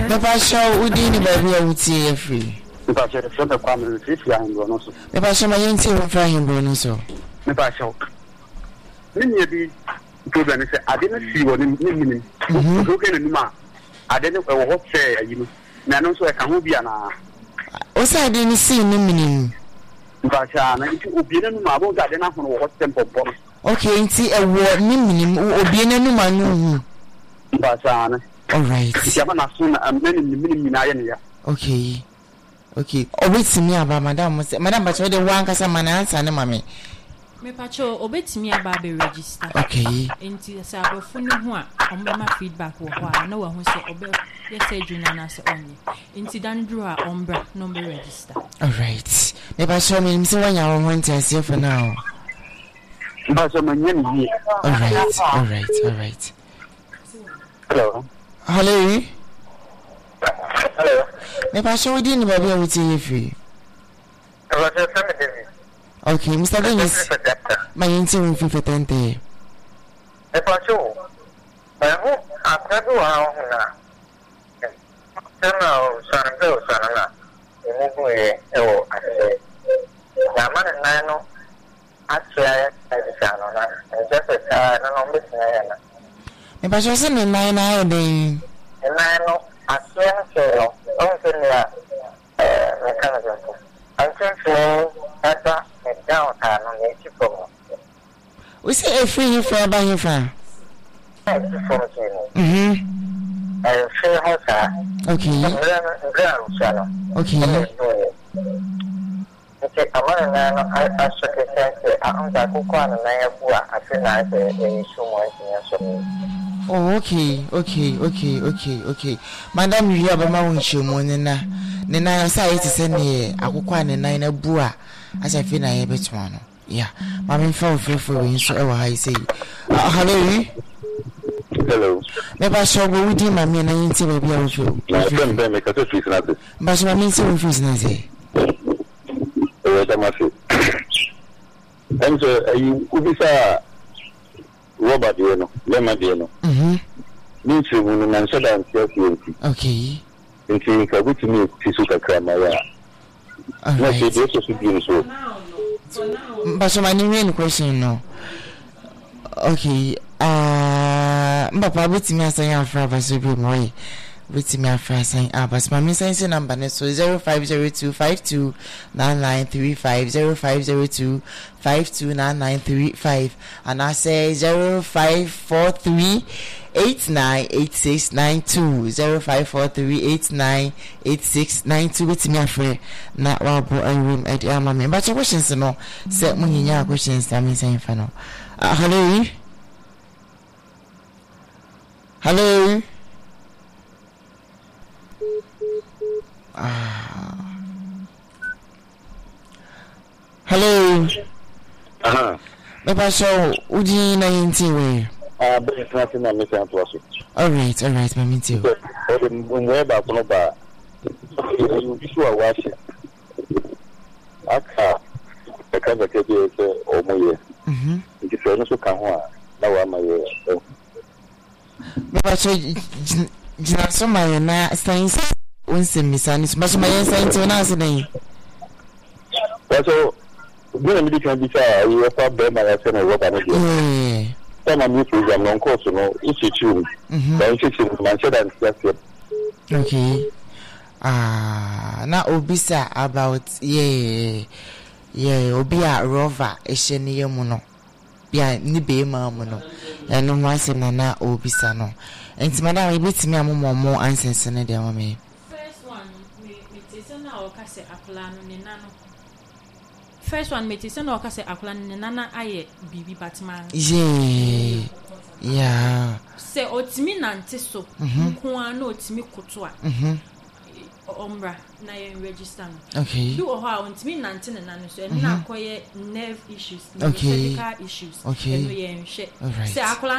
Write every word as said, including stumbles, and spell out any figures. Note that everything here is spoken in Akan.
Papa show udini baby uti free. Papa show from the family if you are in Bonoso. Papa show my yenti from him Bonoso. Papa show. Many be program say I didn't see what in meaning. Who can ma? I didn't know what say you. Na no so e ka ho bia na. O say I didn't see no meaning. Papa show na nti obi na no ma bo ga de na hono what tempo pom. Okay, nti e wo ni meaning obi na no ma no. Papa show na. All right. Okay. Okay. Obetimi aba madam say madam ba che de wan kasa man answer ne mame. Me pacho obetimi aba be register. Okay. Enti say abofo ne ho a ombema feedback wo ho a na wa ho say obe yes say junior na say onye. Enti dan dru a ombra no be register. All right. Me pacho me say wan ya won ntase for now. Pacho manye ni. All right. All right. All right. Hello. Hello. Hello. Me pacho di ni baby with you free. Okay, Mister Dennis. My intern for tente. Me pacho. Eh ho atadu a ho na. Tena o sango sanana. Ene ko e o ase. Ya man na no. Atya e sano na. Just a na no mbisi na. Me pacho se me nine na den. Nano asia selo on senia eh mechanism anchen so ata me down ta no ne tipo We say a free for by your friend. Mhm. Eh free house. Okay. Okay. Okay, amana na no I should say I am that ko kwa na ya bua afina e e sumo e so. Oh, okay, okay, okay, okay, okay. Madam, you have a mountain monena. Nena, say it is any akukwa and nine a bua as I feel I have it one. Yeah, Mammy fell free for me, so I say. Hello, hello. Never saw go with him, I mean, I ain't see baby. I feel. I can't bear make a face at it. But my means to refuse, Nazi. What am I saying? And so you could be Robert Diano, Lema Diano. Mhm. Means you will answer that. Okay. In think I would meet Tisuka Kramaya. Not say this was being so. But so my new question no. Okay. Uh, Papa, what's me saying after I so be more. What's me after saying ah, but my missing number so zero five zero two five two nine nine three five zero five zero two five two nine nine three five and I say zero five four three eight nine eight six nine two zero five four three eight nine eight six nine two. What's me afraid not wabo I room at your mommy. But your questions no set when you questions that means saying for no. Uh, hello. Hello. Ah. Hello. Uh-huh. Papa show Uji na yinti we. Ah, but it's nothing that makes sense to us. All right, all right, me too. When we're back on about you be sure watch it. Aka the kind of kid is or more. Mhm. If you also can one. Now I'm a Papa show jina so my na science unse misanis. But my science na say den. So when we can be sure you have better my son or what I do. Yeah. Some of you program on course no issue. Mhm. Then issue man said and just Okay. Ah, na obisa about yeah. Yeah, obi a rover ehye ne yemu no. Bia ni be ma mu no. Eno ho asem na na obisa no. Enti madam we betimi amomo answers ne de me. First one me me tese na o ka se akula no ne nano. First one me tese na o ka se akula ne nana aye bibi batman. Yeah. Yeah. Se otimi nante so. Nko an na otimi koto a. Mhm. Ombra na yen register no. Okay. Do ho a ontimi nante ne nano so na akoye nerve issues, Okay. cervical issues. Okay. Eno yen hwe. All right. Se akula